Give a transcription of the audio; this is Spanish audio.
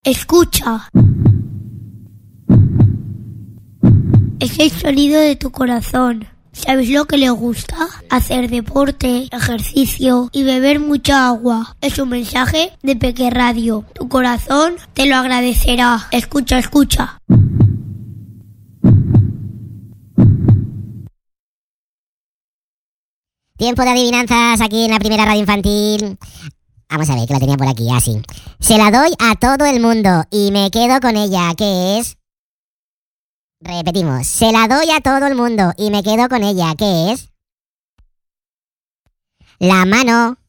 Escucha. Es el sonido de tu corazón. ¿Sabes lo que le gusta? Hacer deporte, ejercicio y beber mucha agua. Es un mensaje de Peque Radio. Tu corazón te lo agradecerá. Escucha, escucha. Tiempo de adivinanzas aquí en la primera radio infantil. Vamos a ver, que la tenía por aquí, así. Se la doy a todo el mundo y me quedo con ella, ¿qué es? Repetimos, se la doy a todo el mundo y me quedo con ella, ¿qué es? La mano.